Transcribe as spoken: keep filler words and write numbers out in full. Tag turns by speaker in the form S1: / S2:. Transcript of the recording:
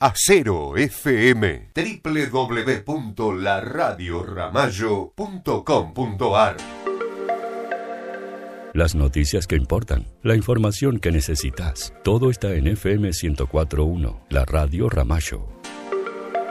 S1: Acero F M, doble u doble u doble u punto la radio ramallo punto com punto a r.
S2: Las noticias que importan, la información que necesitas, todo está en F M ciento cuatro punto uno, la radio Ramallo.